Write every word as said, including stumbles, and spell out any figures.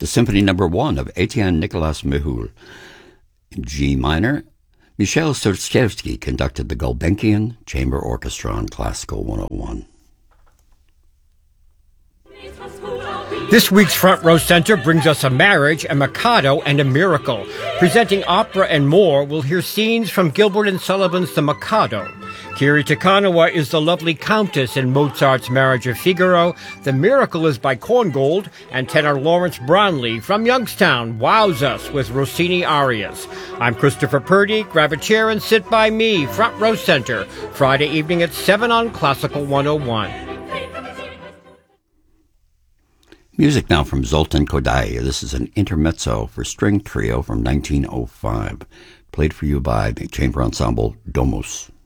the Symphony Number One of Etienne Nicolas Mehul. In G minor, Michel Stokowski conducted the Gulbenkian Chamber Orchestra on Classical one oh one. This week's Front Row Center brings us a marriage, a Mikado, and a miracle. Presenting opera and more, we'll hear scenes from Gilbert and Sullivan's The Mikado. Kiri Takanawa is the lovely Countess in Mozart's Marriage of Figaro. The Miracle is by Korngold, and tenor Lawrence Brownlee from Youngstown wows us with Rossini arias. I'm Christopher Purdy. Grab a chair and sit by me. Front Row Center, Friday evening at seven on Classical one oh one. Music now from Zoltan Kodaly. This is an intermezzo for string trio from nineteen oh five, played for you by the chamber ensemble Domus.